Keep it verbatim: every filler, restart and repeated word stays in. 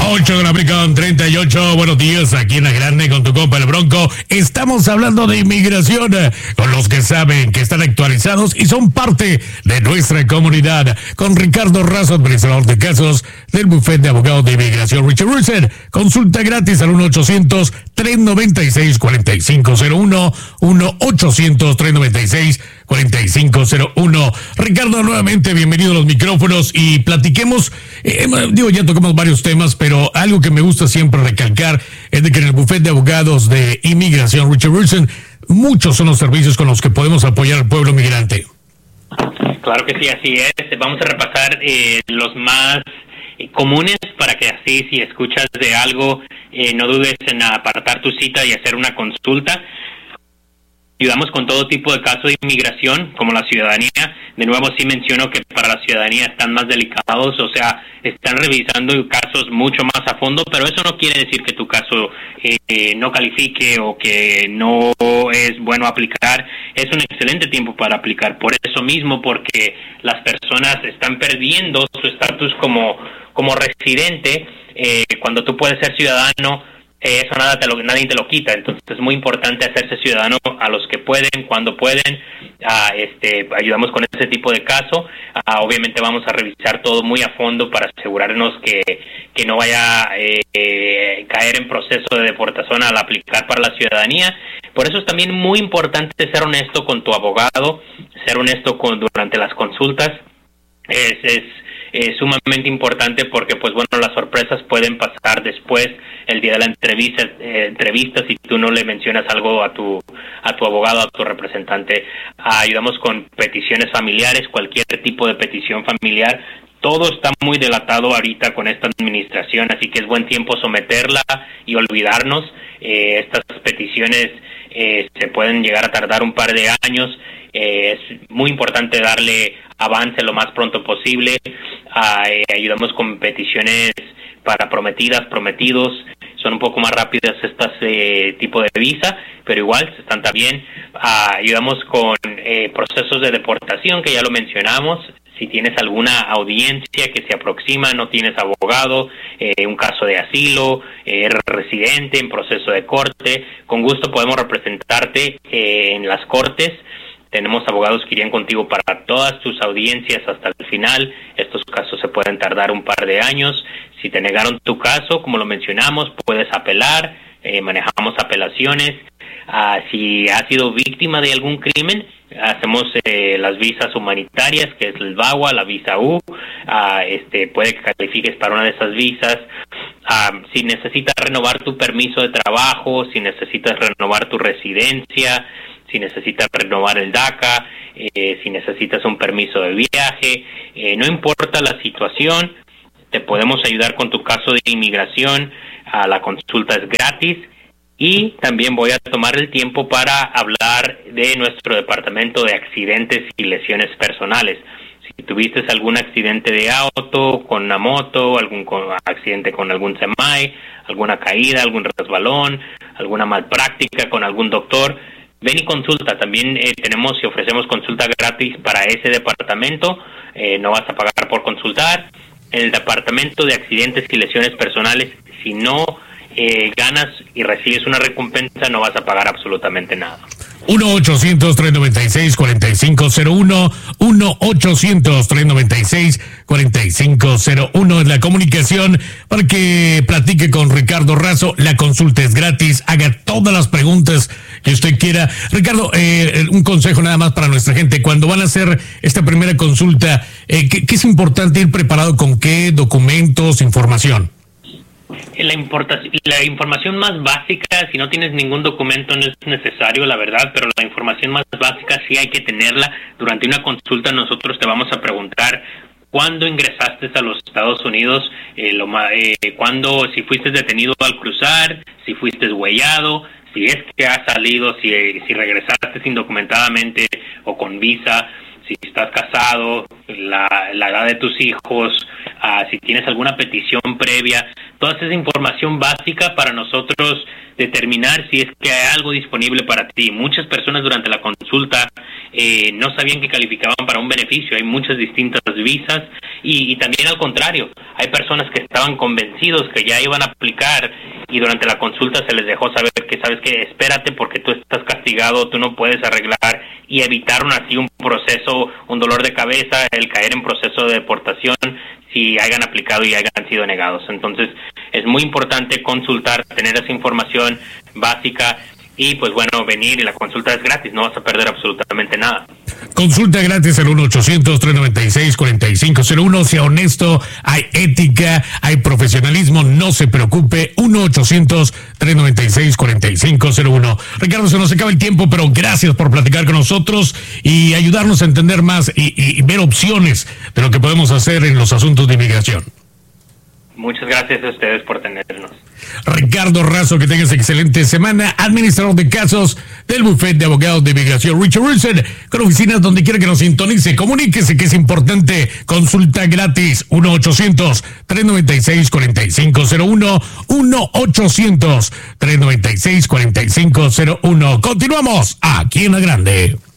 ocho de la América con treinta y ocho. Buenos días, aquí en La Grande con tu compa el Bronco. Estamos hablando de inmigración eh, con los que saben, que están actualizados y son parte de nuestra comunidad. Con Ricardo Razo, administrador de casos del bufete de abogados de inmigración Richard Wilson. Consulta gratis al uno ochocientos, tres noventa y seis, cuarenta y cinco cero uno. uno ochocientos, tres noventa y seis, cuarenta y cinco cero uno. Ricardo, nuevamente bienvenido a los micrófonos y platiquemos. Eh, digo, ya tocamos varios temas, pero algo que me gusta siempre recalcar es de que en el bufete de abogados de inmigración Richard Wilson, muchos son los servicios con los que podemos apoyar al pueblo migrante. Claro que sí, así es. Vamos a repasar eh, los más eh, comunes para que así, si escuchas de algo, eh, no dudes en apartar tu cita y hacer una consulta. Ayudamos con todo tipo de casos de inmigración, como la ciudadanía. De nuevo, sí menciono que para la ciudadanía están más delicados, o sea, están revisando casos mucho más a fondo, pero eso no quiere decir que tu caso eh, no califique o que no es bueno aplicar. Es un excelente tiempo para aplicar, por eso mismo, porque las personas están perdiendo su estatus como, como residente eh, cuando tú puedes ser ciudadano. Eh, eso nada te lo, nadie te lo quita, entonces es muy importante hacerse ciudadano a los que pueden, cuando pueden. Uh, este, ayudamos con ese tipo de caso. Uh, obviamente vamos a revisar todo muy a fondo para asegurarnos que, que no vaya a eh, eh, caer en proceso de deportación al aplicar para la ciudadanía. Por eso es también muy importante ser honesto con tu abogado, ser honesto con, durante las consultas. Es, es eh, sumamente importante porque, pues bueno, las sorpresas pueden pasar después, el día de la entrevista, eh, entrevista si tú no le mencionas algo a tu a tu abogado, a tu representante. Ah, ayudamos con peticiones familiares, cualquier tipo de petición familiar. Todo está muy delatado ahorita con esta administración, así que es buen tiempo someterla y olvidarnos. Eh, estas peticiones eh, se pueden llegar a tardar un par de años. Eh, es muy importante darle avance lo más pronto posible. Ah, eh, ayudamos con peticiones para prometidas, prometidos. Son un poco más rápidas estas eh, tipo de visa, pero igual están también. Ah, ayudamos con eh, procesos de deportación, que ya lo mencionamos. Si tienes alguna audiencia que se aproxima, no tienes abogado, eh, un caso de asilo, eh, eres residente en proceso de corte, con gusto podemos representarte eh, en las cortes. Tenemos abogados que irían contigo para todas tus audiencias hasta el final. Estos casos se pueden tardar un par de años. Si te negaron tu caso, como lo mencionamos, puedes apelar, eh, manejamos apelaciones. Uh, si has sido víctima de algún crimen, hacemos eh, las visas humanitarias, que es el VAWA, la visa U. Uh, este, puede que califiques para una de esas visas. Uh, si necesitas renovar tu permiso de trabajo, si necesitas renovar tu residencia, si necesitas renovar el DACA, eh, si necesitas un permiso de viaje, eh, no importa la situación, te podemos ayudar con tu caso de inmigración. Uh, la consulta es gratis. Y también voy a tomar el tiempo para hablar de nuestro departamento de accidentes y lesiones personales. Si tuviste algún accidente de auto, con una moto, algún accidente con algún semi, alguna caída, algún resbalón, alguna malpráctica con algún doctor, ven y consulta. También eh, tenemos y ofrecemos consulta gratis para ese departamento. Eh, no vas a pagar por consultar. En el departamento de accidentes y lesiones personales, si no Eh, ganas y recibes una recompensa, no vas a pagar absolutamente nada. uno ochocientos, tres noventa y seis, cuarenta y cinco cero uno, uno ochocientos, tres noventa y seis, cuarenta y cinco cero uno es la comunicación para que platique con Ricardo Razo. La consulta es gratis, haga todas las preguntas que usted quiera. Ricardo, eh, un consejo nada más para nuestra gente. Cuando van a hacer esta primera consulta, eh, ¿qué, qué es importante ir preparado con qué documentos, información? La, importa, la información más básica, si no tienes ningún documento no es necesario, la verdad, pero la información más básica sí hay que tenerla. Durante una consulta nosotros te vamos a preguntar cuándo ingresaste a los Estados Unidos, eh, lo, eh, cuándo, si fuiste detenido al cruzar, si fuiste huellado, si es que has salido, si, si regresaste indocumentadamente o con visa, si estás casado, la, la edad de tus hijos, uh, si tienes alguna petición previa, toda esa información básica para nosotros determinar si es que hay algo disponible para ti. Muchas personas durante la consulta eh, no sabían que calificaban para un beneficio. Hay muchas distintas visas y, y también al contrario, hay personas que estaban convencidos que ya iban a aplicar y durante la consulta se les dejó saber que, sabes que espérate porque tú estás castigado, tú no puedes arreglar, y evitaron así un proceso, un dolor de cabeza, el caer en proceso de deportación si hayan aplicado y hayan sido negados. Entonces es muy importante consultar, tener esa información básica y pues bueno, venir, y la consulta es gratis, no vas a perder absolutamente nada. Consulta gratis al uno ochocientos, tres noventa y seis, cuarenta y cinco cero uno. Sea honesto, hay ética, hay profesionalismo, no se preocupe. uno ochocientos, tres noventa y seis, cuarenta y cinco cero uno. Ricardo, se nos acaba el tiempo, pero gracias por platicar con nosotros y ayudarnos a entender más y, y, y ver opciones de lo que podemos hacer en los asuntos de inmigración. Muchas gracias a ustedes por tenernos. Ricardo Razo, que tengas excelente semana. Administrador de casos del Bufete de Abogados de Inmigración Richard Wilson, con oficinas donde quiera que nos sintonice. Comuníquese que es importante. Consulta gratis. uno ochocientos, tres noventa y seis, cuarenta y cinco cero uno. uno ochocientos, tres noventa y seis, cuarenta y cinco cero uno. Continuamos aquí en La Grande.